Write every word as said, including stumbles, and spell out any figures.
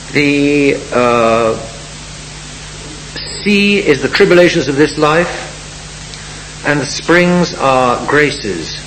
The uh, sea is the tribulations of this life, and the springs are graces.